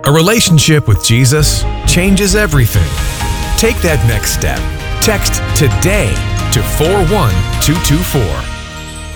A relationship with Jesus changes everything. Take that next step. Text TODAY to 41224.